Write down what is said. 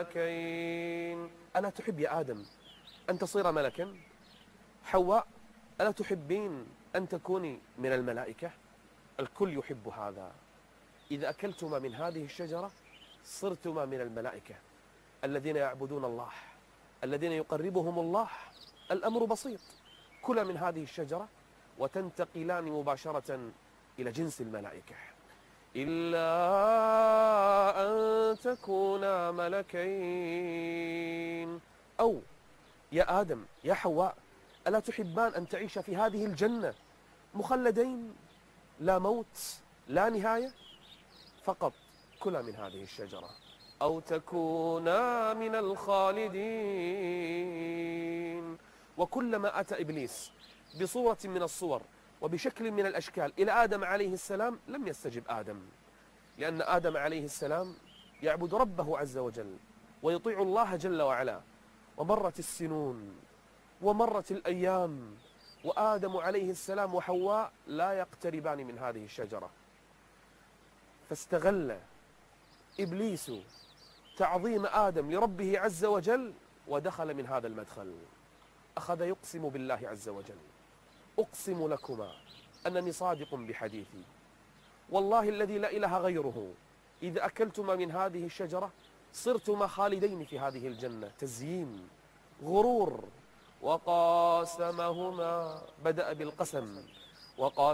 ملكين. ألا تحب يا آدم أن تصير ملكا؟ حواء، ألا تحبين أن تكوني من الملائكة؟ الكل يحب هذا. إذا أكلتما من هذه الشجرة صرتما من الملائكة الذين يعبدون الله، الذين يقربهم الله. الأمر بسيط، كلا من هذه الشجرة وتنتقلان مباشرة إلى جنس الملائكة، إلا أن تكونا ملكين. أو يا آدم يا حواء، ألا تحبان أن تعيش في هذه الجنة مخلدين، لا موت لا نهاية؟ فقط كلا من هذه الشجرة أو تكونا من الخالدين. وكلما أتى إبليس بصورة من الصور وبشكل من الأشكال إلى آدم عليه السلام لم يستجب آدم، لأن آدم عليه السلام يعبد ربه عز وجل ويطيع الله جل وعلا. ومرت السنون ومرت الأيام وآدم عليه السلام وحواء لا يقتربان من هذه الشجرة، فاستغل إبليس تعظيم آدم لربه عز وجل ودخل من هذا المدخل. أخذ يقسم بالله عز وجل: أقسم لكما أنني صادق بحديثي، والله الذي لا إله غيره إذا أكلتما من هذه الشجرة صرتما خالدين في هذه الجنة. تزيين، غرور. وقاسمهما، بدأ بالقسم،